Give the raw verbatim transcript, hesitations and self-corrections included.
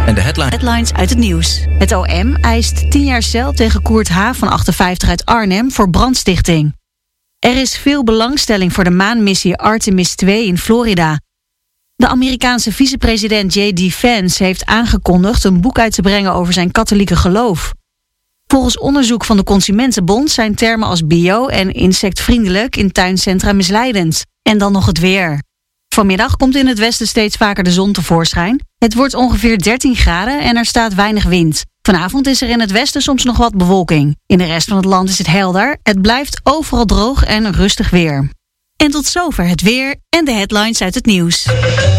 En de headline... Headlines uit het nieuws. Het O M eist tien jaar cel tegen Koert H. van achtenvijftig uit Arnhem voor brandstichting. Er is veel belangstelling voor de maanmissie Artemis twee in Florida. De Amerikaanse vicepresident J D Vance heeft aangekondigd een boek uit te brengen over zijn katholieke geloof. Volgens onderzoek van de Consumentenbond zijn termen als bio en insectvriendelijk in tuincentra misleidend. En dan nog het weer. Vanmiddag komt in het westen steeds vaker de zon tevoorschijn. Het wordt ongeveer dertien graden en er staat weinig wind. Vanavond is er in het westen soms nog wat bewolking. In de rest van het land is het helder. Het blijft overal droog en rustig weer. En tot zover het weer en de headlines uit het nieuws.